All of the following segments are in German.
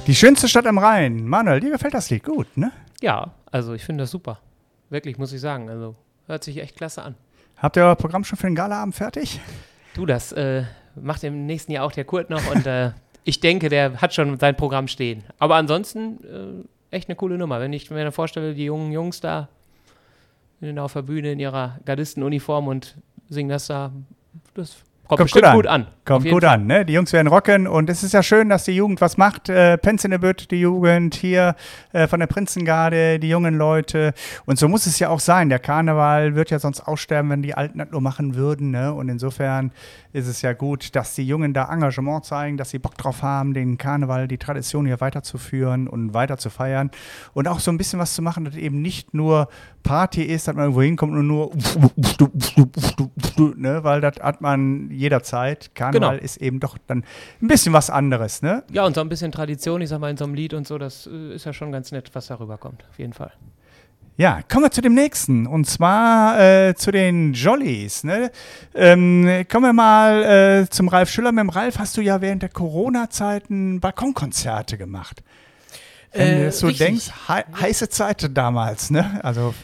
Die schönste Stadt am Rhein. Manuel, dir gefällt das Lied gut, ne? Ja, also ich finde das super. Wirklich, muss ich sagen. Also hört sich echt klasse an. Habt ihr euer Programm schon für den Galaabend fertig? Du, das macht im nächsten Jahr auch der Kurt noch und ich denke, der hat schon sein Programm stehen. Aber ansonsten echt eine coole Nummer. Wenn ich mir vorstelle, die jungen Jungs da sind auf der Bühne in ihrer Gardistenuniform und singen das da, das kommt bestimmt gut an. Kommt gut an, ne? Die Jungs werden rocken und es ist ja schön, dass die Jugend was macht. Penzenebütt, die Jugend hier von der Prinzengarde, die jungen Leute. Und so muss es ja auch sein. Der Karneval wird ja sonst aussterben, wenn die Alten das nur machen würden, ne? Und insofern ist es ja gut, dass die Jungen da Engagement zeigen, dass sie Bock drauf haben, den Karneval, die Tradition hier weiterzuführen und weiter zu feiern. Und auch so ein bisschen was zu machen, dass eben nicht nur Party ist, dass man irgendwo hinkommt und nur ne? Weil das hat man jederzeit. Karneval ist eben doch dann ein bisschen was anderes, ne? Ja, und so ein bisschen Tradition, ich sag mal, in so einem Lied und so, das ist ja schon ganz nett, was darüber kommt, auf jeden Fall. Ja, kommen wir zu dem nächsten, und zwar zu den Jollies, ne? Kommen wir mal zum Ralf Schüller. Mit dem Ralf hast du ja während der Corona-Zeiten Balkonkonzerte gemacht. Wenn du das so denkst, heiße Zeit damals, ne? Also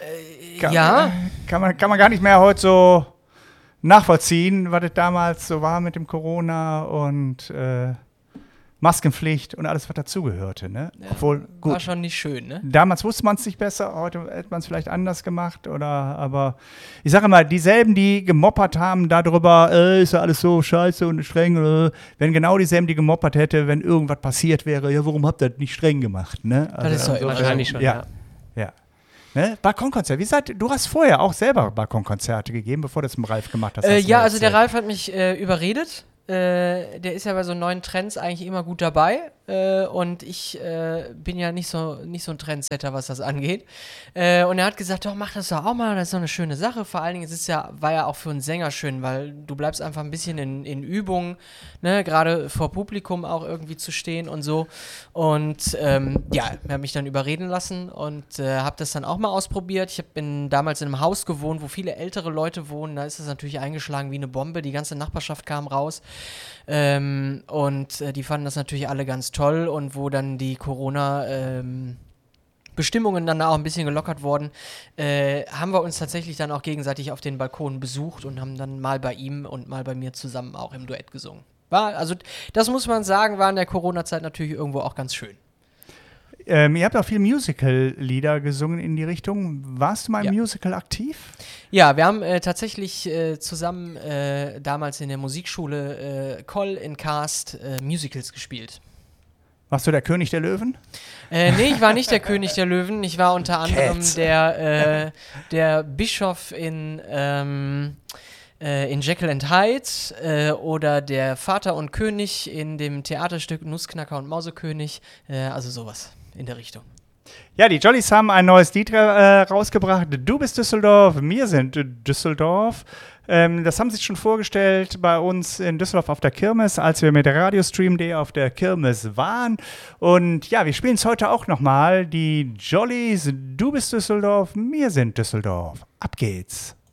kann man gar nicht mehr heute so nachvollziehen, was das damals so war mit dem Corona und Maskenpflicht und alles, was dazugehörte, ne? Ja, obwohl, gut. War schon nicht schön, ne? Damals wusste man es nicht besser, heute hätte man es vielleicht anders gemacht, aber ich sage immer, dieselben, die gemoppert haben darüber, ist ja alles so scheiße und streng, wenn genau dieselben, die gemoppert hätte, wenn irgendwas passiert wäre, ja, warum habt ihr das nicht streng gemacht, ne? Also, das ist doch wahrscheinlich schon, ja. Ne? Balkonkonzert. Du hast vorher auch selber Balkonkonzerte gegeben, bevor du das mit Ralf gemacht hast. Ja, also der Ralf hat mich überredet. Der ist ja bei so neuen Trends eigentlich immer gut dabei. Und ich bin ja nicht so ein Trendsetter, was das angeht. Und er hat gesagt, doch, mach das doch auch mal, das ist doch eine schöne Sache. Vor allen Dingen, war ja auch für einen Sänger schön, weil du bleibst einfach ein bisschen in Übung, ne, gerade vor Publikum auch irgendwie zu stehen und so. Und er hat mich dann überreden lassen und habe das dann auch mal ausprobiert. Ich habe damals in einem Haus gewohnt, wo viele ältere Leute wohnen. Da ist es natürlich eingeschlagen wie eine Bombe. Die ganze Nachbarschaft kam raus. Und die fanden das natürlich alle ganz toll. Und wo dann die Corona-Bestimmungen dann auch ein bisschen gelockert wurden, haben wir uns tatsächlich dann auch gegenseitig auf den Balkonen besucht und haben dann mal bei ihm und mal bei mir zusammen auch im Duett gesungen. Also das muss man sagen, war in der Corona-Zeit natürlich irgendwo auch ganz schön. Ihr habt auch viel Musical-Lieder gesungen in die Richtung. Warst du mal im Musical aktiv? Ja, wir haben tatsächlich zusammen damals in der Musikschule Koll in Karst Musicals gespielt. Warst du der König der Löwen? Nee, ich war nicht der König der Löwen. Ich war unter anderem der Bischof in Jekyll and Hyde oder der Vater und König in dem Theaterstück Nussknacker und Mausekönig. Also sowas in der Richtung. Ja, die Jollies haben ein neues Lied rausgebracht. Du bist Düsseldorf, wir sind Düsseldorf. Das haben sie schon vorgestellt bei uns in Düsseldorf auf der Kirmes, als wir mit Radiostream.de auf der Kirmes waren. Und ja, wir spielen es heute auch nochmal. Die Jollies, du bist Düsseldorf, wir sind Düsseldorf. Ab geht's.